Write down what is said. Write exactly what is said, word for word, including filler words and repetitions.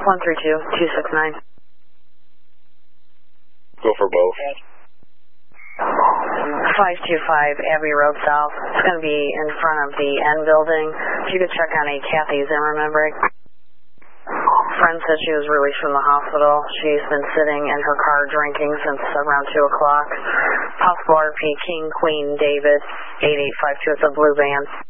one three two, two six nine. Go for both. five two five Abbey Road South. It's going to be in front of the N building. If you could check on a Kathy Zimmerman break. Friend said she was released from the hospital. She's been sitting in her car drinking since around two o'clock. Possible R P King, Queen, David, eight eight five two. It's a blue van.